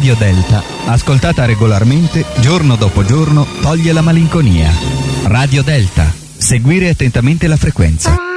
Radio Delta, ascoltata regolarmente, giorno dopo giorno, toglie la malinconia. Radio Delta. Seguire attentamente la frequenza.